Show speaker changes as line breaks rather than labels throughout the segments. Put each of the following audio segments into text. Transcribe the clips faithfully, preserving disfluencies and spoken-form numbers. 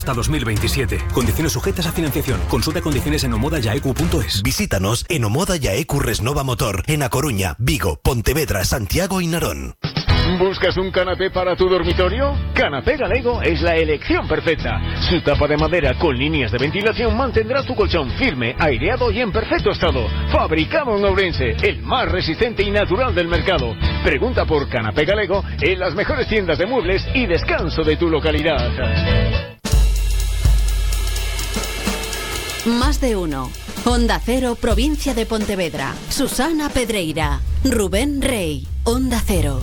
Hasta dos mil veintisiete. Condiciones sujetas a financiación. Consulta condiciones en omodayaecu punto es.
Visítanos en Omoda Yaecu Resnova Motor, en A Coruña, Vigo, Pontevedra, Santiago y Narón.
¿Buscas un canapé para tu dormitorio? Canapé Galego es la elección perfecta. Su tapa de madera con líneas de ventilación mantendrá tu colchón firme, aireado y en perfecto estado. Fabricado en Ourense, el más resistente y natural del mercado. Pregunta por Canapé Galego en las mejores tiendas de muebles y descanso de tu localidad.
Más de uno. Onda Cero, provincia de Pontevedra. Susana Pedreira. Rubén Rey. Onda Cero.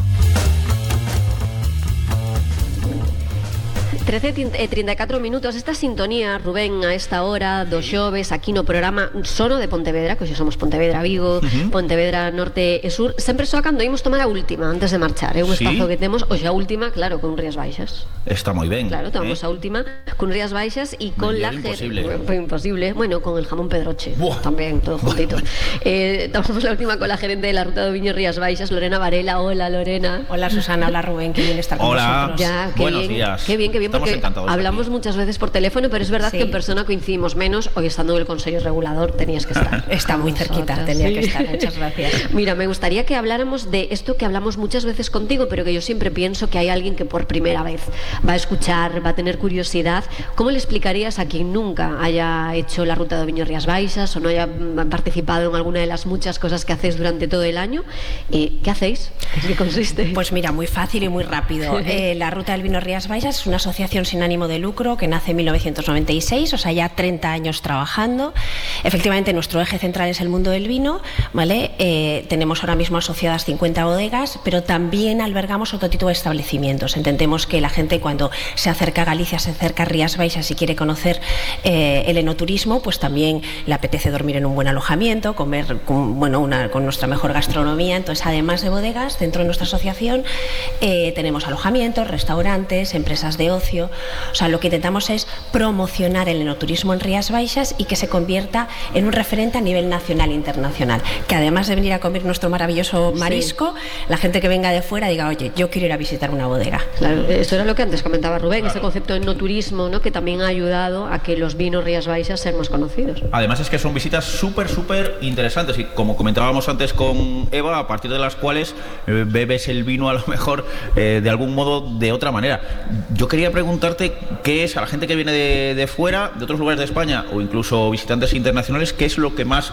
trece e trinta e catro minutos. Esta sintonía, Rubén, a esta hora dos xoves aquí no programa Sono de Pontevedra, que hoxe somos Pontevedra Vigo, uh-huh. Pontevedra Norte e Sur, sempre soa cando imos tomar a última antes de marchar, é un
¿Sí?
espazo que temos hoxe a última, claro, con Rías Baixas.
Está moi ben.
Claro, tomamos
eh?
a última con Rías Baixas y con la
imposible.
Fue imposible. Bueno, con el jamón Pedroche.
Buah.
También, todo juntito. eh, tomamos la última con la gerente de la Ruta do Viño Rías Baixas, Lorena Varela. Hola, Lorena.
Hola, Susana. Hola, Rubén. Qué bien estar con
Hola.
vosotros.
Ya, qué
Buenos
bien,
días.
Qué bien, qué bien,
Estamos
porque
encantados
hablamos
aquí.
muchas veces por teléfono, pero es verdad
Sí.
que en persona coincidimos menos. Hoy estando en el Consejo Regulador tenías que estar.
Está muy cerquita,
Nosotras,
tenía
sí.
que estar. Muchas gracias.
Mira, me gustaría que habláramos de esto que hablamos muchas veces contigo, pero que yo siempre pienso que hay alguien que por primera vez va a escuchar, va a tener curiosidad. ¿Cómo le explicarías a quien nunca haya hecho la Ruta do Viño Rías Baixas o no haya participado en alguna de las muchas cosas que hacéis durante todo el año? Eh, ¿Qué hacéis? ¿En qué consiste?
Pues mira, muy fácil y muy rápido. Eh, la Ruta del Vino Rías Baixas es una asociación sin ánimo de lucro que nace en mil novecientos noventa y seis, o sea, ya treinta años trabajando. Efectivamente, nuestro eje central es el mundo del vino, ¿vale? Eh, tenemos ahora mismo asociadas cincuenta bodegas, pero también albergamos otro tipo de establecimientos. Entendemos que la gente, cuando se acerca a Galicia, se acerca a Rías Baixas y quiere conocer eh, el enoturismo, pues también le apetece dormir en un buen alojamiento, comer con, bueno, una, con nuestra mejor gastronomía. Entonces, además de bodegas, dentro de nuestra asociación eh, tenemos alojamientos, restaurantes, empresas de ocio. O sea, lo que intentamos es promocionar el enoturismo en Rías Baixas y que se convierta en un referente a nivel nacional e internacional. Que además de venir a comer nuestro maravilloso marisco, sí, la gente que venga de fuera diga, oye, yo quiero ir a visitar una bodega.
Claro, eso era lo que antes comentaba Rubén, claro, ese concepto de enoturismo, ¿no?, que también ha ayudado a que los vinos Rías Baixas sean más conocidos.
Además es que son visitas súper, súper interesantes y como comentábamos antes con Eva, a partir de las cuales eh, bebes el vino a lo mejor eh, de algún modo de otra manera. Yo quería preguntarte qué es, a la gente que viene de, de fuera, de otros lugares de España o incluso visitantes internacionales, qué es lo que más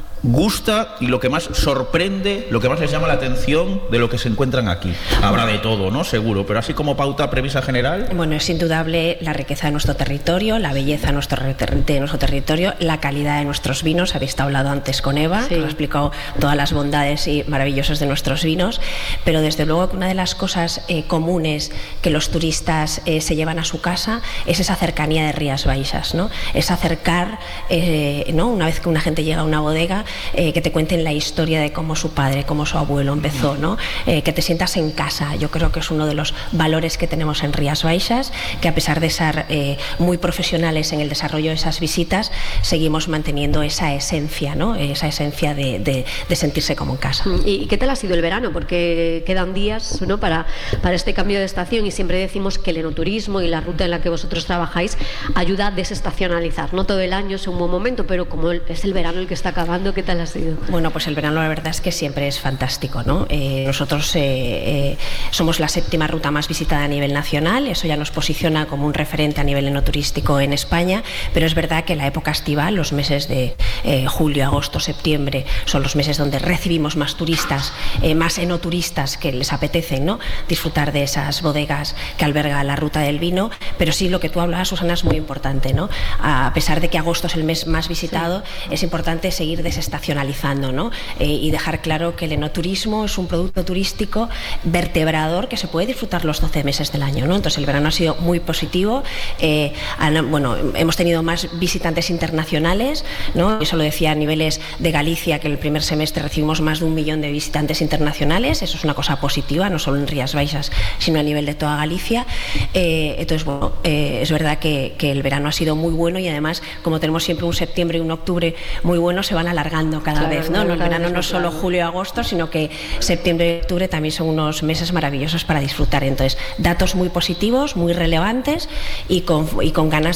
gusta y lo que más sorprende, lo que más les llama la atención de lo que se encuentran aquí. Habrá de todo, ¿no? Seguro, pero así como pauta, premisa general.
Bueno, es indudable la riqueza de nuestro territorio, la belleza de nuestro, de nuestro territorio, la calidad de nuestros vinos. Habéis hablado antes con Eva, sí, que os ha explicado todas las bondades y maravillosas de nuestros vinos, pero desde luego que una de las cosas eh, comunes que los turistas eh, se llevan a su casa es esa cercanía de Rías Baixas, ¿no? Es acercar, eh, ¿no?, una vez que una gente llega a una bodega, Eh, que te cuenten la historia de cómo su padre, cómo su abuelo empezó, ¿no? Eh, que te sientas en casa. Yo creo que es uno de los valores que tenemos en Rías Baixas, que a pesar de ser eh, muy profesionales en el desarrollo de esas visitas, seguimos manteniendo esa esencia, ¿no? Esa esencia de, de, de sentirse como en casa.
¿Y qué tal ha sido el verano? Porque quedan días, ¿no?, para, para este cambio de estación, y siempre decimos que el enoturismo y la ruta en la que vosotros trabajáis ayuda a desestacionalizar. No todo el año es un buen momento, pero como es el verano el que está acabando, ¿qué tal ha sido?
Bueno, pues el verano la verdad es que siempre es fantástico, ¿no? Eh, nosotros eh, eh, somos la séptima ruta más visitada a nivel nacional, eso ya nos posiciona como un referente a nivel enoturístico en España, pero es verdad que la época estival, los meses de eh, julio, agosto, septiembre, son los meses donde recibimos más turistas, eh, más enoturistas que les apetecen, ¿no?, disfrutar de esas bodegas que alberga la ruta del vino. Pero sí, lo que tú hablabas, Susana, es muy importante, ¿no? A pesar de que agosto es el mes más visitado, sí, es importante seguir desestacionalizando, ¿no? Eh, y dejar claro que el enoturismo es un producto turístico vertebrador que se puede disfrutar los doce meses del año, ¿no? Entonces el verano ha sido muy positivo. Eh, han, bueno, hemos tenido más visitantes internacionales, ¿no? Eso lo decía a niveles de Galicia, que el primer semestre recibimos más de un millón de visitantes internacionales. Eso es una cosa positiva, no solo en Rías Baixas, sino a nivel de toda Galicia. Eh, entonces, bueno, eh, es verdad que, que el verano ha sido muy bueno, y además, como tenemos siempre un septiembre y un octubre muy bueno, se van alargando cada claro, vez, ¿no? No, el verano no es solo julio y agosto, sino que septiembre y octubre también son unos meses maravillosos para disfrutar. Entonces, datos muy positivos, muy relevantes, y con, y con ganas